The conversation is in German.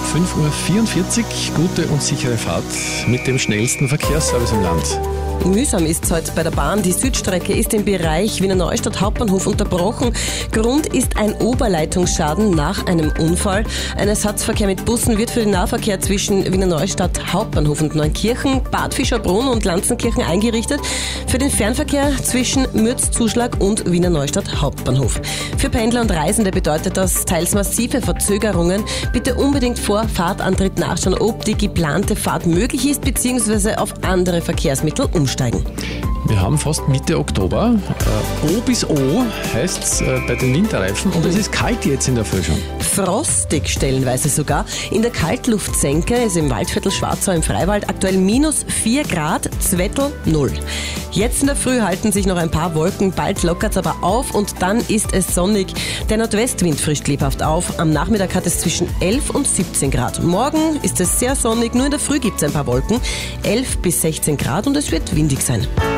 5:44 Uhr. Gute und sichere Fahrt mit dem schnellsten Verkehrsservice im Land. Mühsam ist es heute bei der Bahn. Die Südstrecke ist im Bereich Wiener Neustadt Hauptbahnhof unterbrochen. Grund ist ein Oberleitungsschaden nach einem Unfall. Ein Ersatzverkehr mit Bussen wird für den Nahverkehr zwischen Wiener Neustadt Hauptbahnhof und Neunkirchen, Bad Fischerbrunn und Lanzenkirchen eingerichtet. Für den Fernverkehr zwischen Mürzzuschlag und Wiener Neustadt Hauptbahnhof. Für Pendler und Reisende bedeutet das teils massive Verzögerungen. Bitte unbedingt vor Fahrtantritt nachschauen, ob die geplante Fahrt möglich ist bzw. auf andere Verkehrsmittel umsteigen. Wir haben fast Mitte Oktober. O bis O heißt es bei den Winterreifen und es ist kalt jetzt in der Früh schon. Frostig stellenweise sogar. In der Kaltluftsenke ist im Waldviertel Schwarzau im Freiwald aktuell -4 Grad, Zwettl 0. Jetzt in der Früh halten sich noch ein paar Wolken, bald lockert es aber auf und dann ist es sonnig. Der Nordwestwind frischt lebhaft auf. Am Nachmittag hat es zwischen 11 und 17 Grad. Morgen ist es sehr sonnig, nur in der Früh gibt es ein paar Wolken. 11 bis 16 Grad und es wird windig sein.